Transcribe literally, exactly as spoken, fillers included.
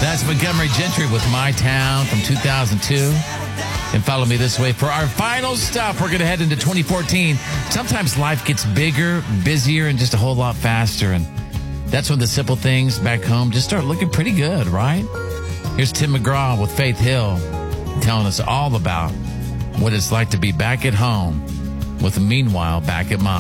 That's Montgomery Gentry with My Town from two thousand two. And follow me this way for our final stop. We're going to head into twenty fourteen. Sometimes life gets bigger, busier, and just a whole lot faster. And that's when the simple things back home just start looking pretty good, right? Here's Tim McGraw with Faith Hill telling us all about what it's like to be back at home with Meanwhile Back at Mom.